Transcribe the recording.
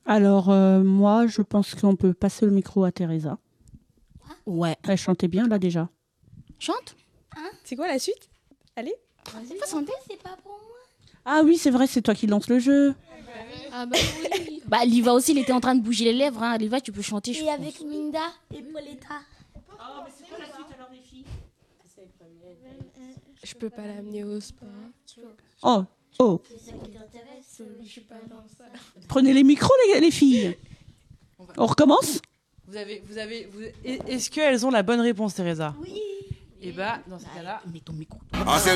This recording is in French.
Alors, moi, je pense qu'on peut passer le micro à Teresa. Ouais. Elle chantait bien, là, déjà. Chante. C'est quoi la suite? Allez. C'est pas pour moi. Ah oui, c'est vrai, c'est toi qui lance le jeu. Ah bah oui. Bah, Liva aussi, il était en train de bouger les lèvres. Hein. Liva, tu peux chanter, je Et pense. avec Minda et Pauletta. Je peux pas l'amener au sport. Oh, C'est ça qui t'intéresse. Je suis pas dans ça. prenez les micros, les filles. On recommence? Est-ce qu'elles ont la bonne réponse, Teresa? Oui. Et bah, dans ce cas-là... Mets ton micro. Ah, c'est